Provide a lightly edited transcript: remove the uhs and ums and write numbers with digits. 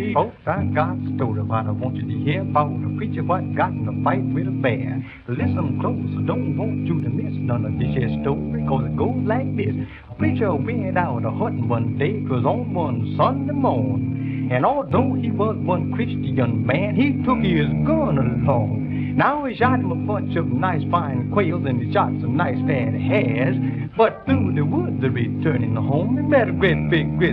Folks, I got a story what I want you to hear about a preacher what got in a fight with a bear. Listen close, I don't want you to miss none of this here story, cause it goes like this. A preacher went out a hunting one day, 'twas on one Sunday morning. And although he was one Christian man, he took his gun along. Now he shot him a bunch of nice fine quails and he shot some nice fat hares. But through the woods returning home, he met a great big grizzly.